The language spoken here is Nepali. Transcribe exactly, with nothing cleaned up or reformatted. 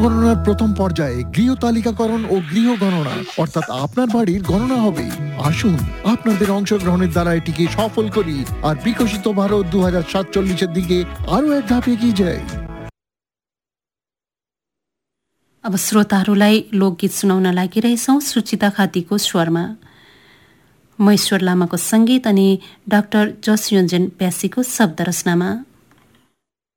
জনগণনার প্রথম পর্যায়ে গৃহ তালিকাকরণ ও গৃহ গণনা অর্থাৎ আপনার বাড়ির গণনা হবে। আসুন আপনাদের অংশগ্রহণের দ্বারা এটিকে সফল করি আর বিকশিত ভারত दो हज़ार सैंतालीस এর दिखे आरो एक धाप एगিয়ে जाए। अब श्रोताहरूलाई लोकगीत सुनाउन लागिरहेछौं सुचिता खातीको स्वरमा। महेश्वर लामाको संगीत अनि डाक्टर जस योन्जन प्यासीको शब्द रचनामा।